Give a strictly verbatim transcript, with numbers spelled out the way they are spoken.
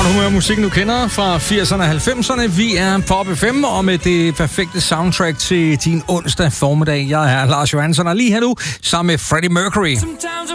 humør musikken, du kender fra firserne og halvfemserne. Vi er på Pop F M, og med det perfekte soundtrack til din onsdag formiddag. Jeg er Lars Johansson, og lige her nu sammen med Freddie Mercury. Sometimes I